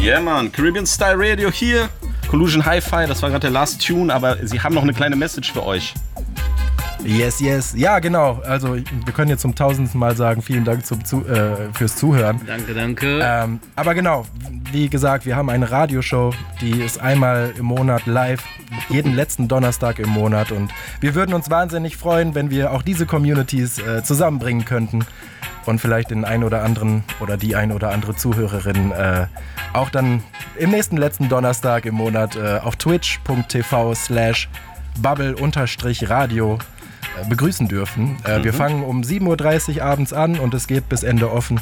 Yeah, man. Caribbean Style Radio hier. Collusion Hi-Fi, das war gerade der Last Tune, aber sie haben noch eine kleine Message für euch. Yes, yes. Ja, genau. Also wir können jetzt zum 1000. Mal sagen, vielen Dank fürs Zuhören. Danke. Aber genau, wie gesagt, wir haben eine Radioshow, die ist einmal im Monat live, jeden letzten Donnerstag im Monat. Und wir würden uns wahnsinnig freuen, wenn wir auch diese Communities zusammenbringen könnten und vielleicht den einen oder anderen oder die ein oder andere Zuhörerin auch dann im nächsten letzten Donnerstag im Monat auf twitch.tv/bubble_radio begrüßen dürfen. Wir fangen um 7:30 Uhr abends an und es geht bis Ende offen.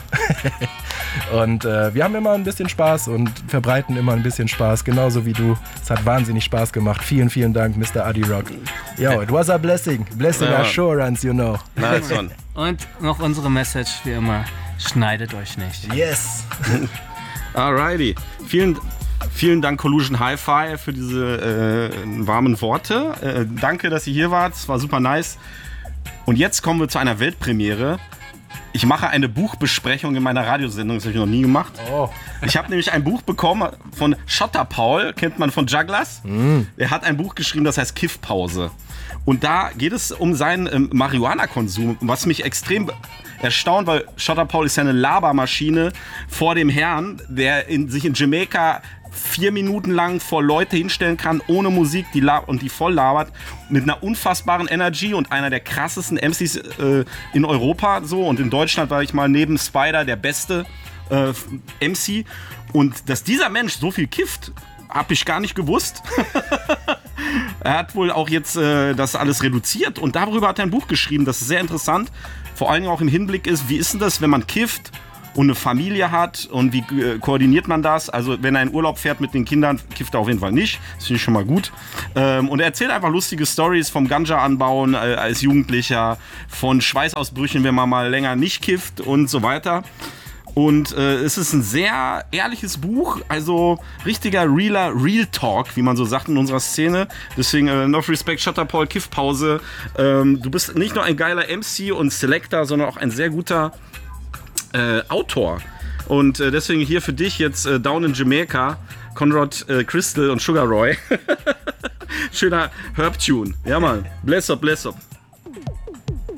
Und wir haben immer ein bisschen Spaß und verbreiten immer ein bisschen Spaß, genauso wie du. Es hat wahnsinnig Spaß gemacht. Vielen, vielen Dank, Mr. Adi Rock. Yo, it was a blessing. Blessing assurance, you know. Nice one. Und noch unsere Message, wie immer, schneidet euch nicht. Yes. Alrighty. Vielen Dank, Collusion Hi-Fi, für diese warmen Worte. Danke, dass ihr hier wart. Es war super nice. Und jetzt kommen wir zu einer Weltpremiere. Ich mache eine Buchbesprechung in meiner Radiosendung. Das habe ich noch nie gemacht. Oh. Ich habe nämlich ein Buch bekommen von Schotter Paul, kennt man von Jugglers. Er hat ein Buch geschrieben, das heißt Kiffpause. Und da geht es um seinen Marihuana-Konsum, was mich extrem erstaunt, weil Schotter Paul ist ja eine Labermaschine vor dem Herrn, der sich in Jamaika 4 Minuten lang vor Leute hinstellen kann, ohne Musik, die voll labert, mit einer unfassbaren Energy und einer der krassesten MCs in Europa so, und in Deutschland war ich mal neben Spider der beste MC, und dass dieser Mensch so viel kifft, habe ich gar nicht gewusst. Er hat wohl auch jetzt das alles reduziert und darüber hat er ein Buch geschrieben, das ist sehr interessant, vor allem auch im Hinblick ist, wie ist denn das, wenn man kifft und eine Familie hat und wie koordiniert man das? Also wenn er in Urlaub fährt mit den Kindern, kifft er auf jeden Fall nicht. Das finde ich schon mal gut. Und er erzählt einfach lustige Stories vom Ganja-Anbauen als Jugendlicher, von Schweißausbrüchen, wenn man mal länger nicht kifft und so weiter. Und es ist ein sehr ehrliches Buch, also richtiger Real Talk, wie man so sagt in unserer Szene. Deswegen enough respect, Schotter Paul, Kiffpause. Du bist nicht nur ein geiler MC und Selector, sondern auch ein sehr guter Autor. Und deswegen hier für dich jetzt Down in Jamaica, Conrad Crystal und Sugar Roy. Schöner Herb-Tune. Ja, Mann. Bless up, bless up.